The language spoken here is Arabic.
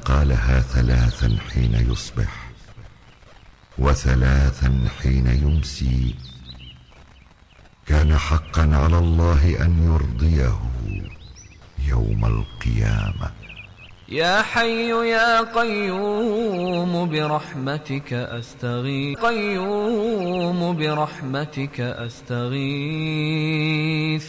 قالها 3 حين يصبح و3 حين يمسي، كان حقا على الله أن يرضيه يوم القيامة. يا حي يا قيوم برحمتك أستغيث، قيوم برحمتك أستغيث،